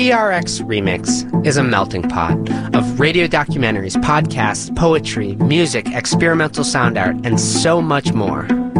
PRX Remix is a melting pot of radio documentaries, podcasts, poetry, music, experimental sound art, and so much more.